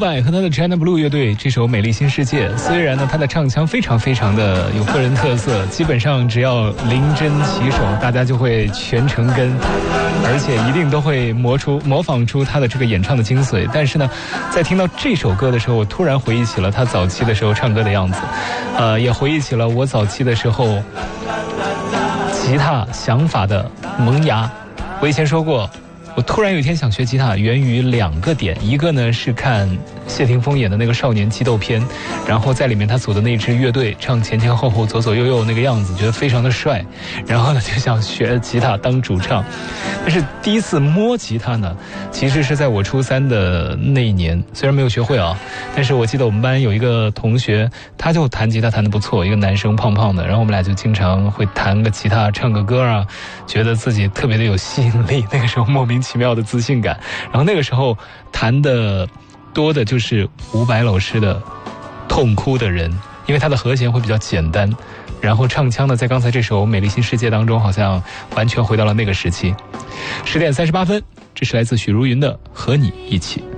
佰和他的 China Blue 乐队这首《美丽新世界》，虽然呢他的唱腔非常的有个人特色，基本上只要临阵起手，大家就会全程跟，而且一定都会模仿出他的这个演唱的精髓。但是呢，在听到这首歌的时候，我突然回忆起了他早期的时候唱歌的样子，也回忆起了我早期的时候吉他想法的萌芽。我以前说过，我突然有一天想学吉他，源于2个点。一个呢是看谢霆锋演的那个《少年激斗篇》，然后在里面他组的那支乐队唱前前后后左左右右那个样子，觉得非常的帅，然后呢就想学吉他当主唱。但是第一次摸吉他呢，其实是在我初3的那一年，虽然没有学会啊，但是我记得我们班有一个同学，他就弹吉他弹得不错，一个男生胖胖的，然后我们俩就经常会弹个吉他唱个歌啊，觉得自己特别的有吸引力，那个时候莫名其妙的自信感。然后那个时候弹的多的就是伍佰老师的《痛哭的人》，因为他的和弦会比较简单，然后唱腔呢在刚才这首《美丽新世界》当中好像完全回到了那个时期。10点38分，这是来自许茹芸的《和你一起》。